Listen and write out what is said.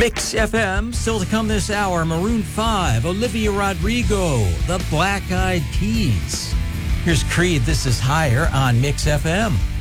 Mix FM, still to come this hour, Maroon 5, Olivia Rodrigo, The Black Eyed Peas. Here's Creed, This Is Higher on Mix FM.